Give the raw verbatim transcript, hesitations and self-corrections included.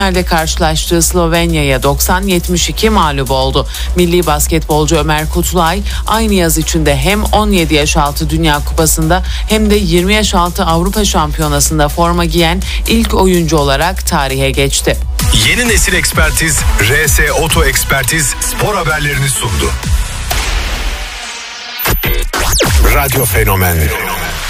Finalde karşılaştığı Slovenya'ya doksan yetmiş iki mağlup oldu. Milli basketbolcu Ömer Kutlay aynı yaz içinde hem on yedi yaş altı Dünya Kupası'nda hem de yirmi yaş altı Avrupa Şampiyonası'nda forma giyen ilk oyuncu olarak tarihe geçti. Yeni Nesil Ekspertiz, R S Oto Ekspertiz spor haberlerini sundu. Radyo Fenomen.